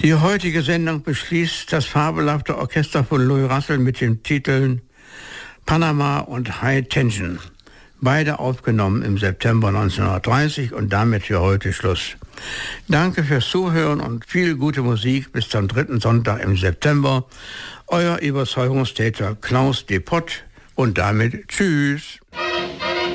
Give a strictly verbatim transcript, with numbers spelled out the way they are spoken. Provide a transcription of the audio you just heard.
Die heutige Sendung beschließt das fabelhafte Orchester von Louis Russell mit den Titeln Panama und High Tension. Beide aufgenommen im September neunzehnhundertdreißig und damit für heute Schluss. Danke fürs Zuhören und viel gute Musik bis zum dritten Sonntag im September. Euer Überzeugungstäter Klaus Depott und damit tschüss.